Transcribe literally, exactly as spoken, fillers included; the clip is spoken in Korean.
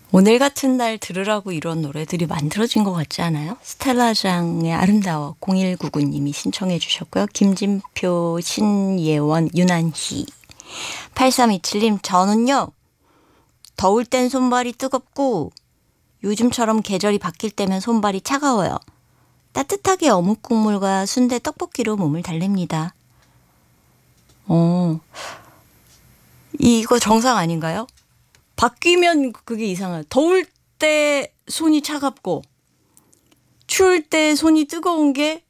오늘 같은 날 들으라고 이런 노래들이 만들어진 것 같지 않아요? 스텔라장의 아름다워 공일구구 님이 신청해 주셨고요. 김진표, 신예원, 윤한희. 팔삼이칠 님 저는요. 더울 땐 손발이 뜨겁고 요즘처럼 계절이 바뀔 때면 손발이 차가워요. 따뜻하게 어묵 국물과 순대 떡볶이로 몸을 달랩니다. 어, 이거 정상 아닌가요? 바뀌면 그게 이상해요. 더울 때 손이 차갑고 추울 때 손이 뜨거운 게